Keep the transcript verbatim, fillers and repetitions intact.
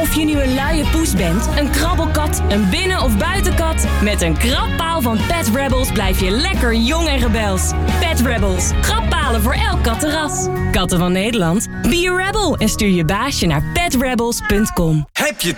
Of je nu een luie poes bent, een krabbelkat, een binnen- of buitenkat, met een krabpaal van Pet Rebels blijf je lekker jong en rebels. Pet Rebels, krabbpalen voor elk kattenras. Katten van Nederland, be a rebel en stuur je baasje naar pet rebels punt com. Heb je